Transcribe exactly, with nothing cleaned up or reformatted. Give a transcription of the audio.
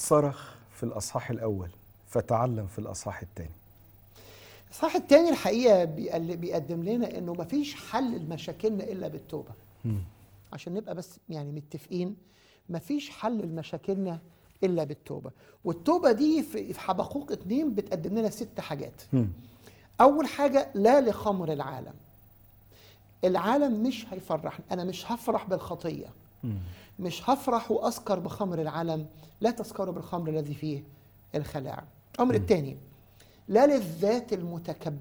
صرخ في الأصحاح الأول فتعلم في الأصحاح الثاني. الإصحاح الثاني الحقيقة بيقدم لنا إنه مفيش حل لمشاكلنا إلا بالتوبة. مم. عشان نبقى بس يعني متفقين، مفيش حل لمشاكلنا إلا بالتوبة. والتوبة دي في حبقوق اتنين بتقدم لنا ست حاجات. مم. أول حاجة، لا لخمر العالم. العالم مش هيفرحني، أنا مش هفرح بالخطية. مم. مش هفرح وأسكر بخمر العالم، لا تسكروا بالخمر الذي فيه الخلاعة. الأمر الثاني، لا للذات المتكبرة.